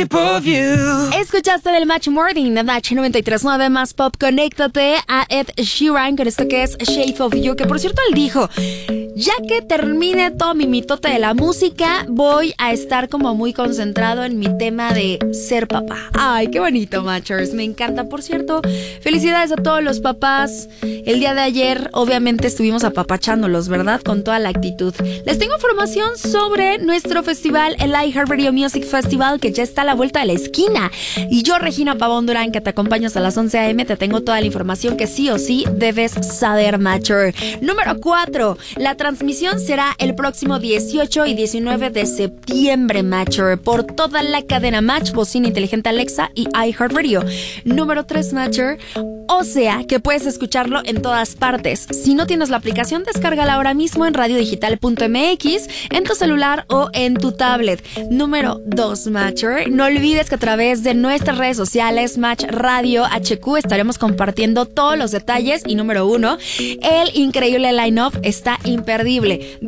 shape of you. Escuchaste del Match Morning de Match 93.9 más pop. Conéctate a Ed Sheeran con esto que es Shape of You, que por cierto él dijo: ya que termine todo mi mitote de la música, voy a estar como muy concentrado en mi tema de ser papá. Ay, qué bonito, Matchers, me encanta. Por cierto, felicidades a todos los papás. El día de ayer obviamente estuvimos apapachándolos, ¿verdad? Con toda la actitud. Les tengo información sobre nuestro festival, el iHeartRadio Music Festival, que ya está a la vuelta de la esquina. Y yo, Regina Pavón Durán, que te acompaño hasta las 11 a.m., te tengo toda la información que sí o sí debes saber, Matcher. Número 4. La transmisión será el próximo 18 y 19 de septiembre, Matcher, por toda la cadena Match, bocina inteligente Alexa y iHeartRadio. Número 3, Matcher. O sea, que puedes escucharlo en todas partes. Si no tienes la aplicación, descárgala ahora mismo en radiodigital.mx, en tu celular o en tu tablet. Número 2, Matcher. No olvides que a través de nuestras redes sociales, Match Radio HQ, estaremos compartiendo todos los detalles. Y número 1, el increíble line-up está imperdible.